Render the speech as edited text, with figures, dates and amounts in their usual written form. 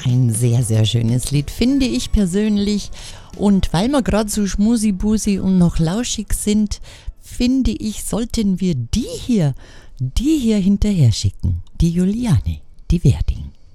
Ein sehr, sehr schönes Lied, finde ich persönlich. Und weil wir gerade so schmusi-busi und noch lauschig sind, finde ich, sollten wir die hier hinterher schicken. Die Juliane, die Werding.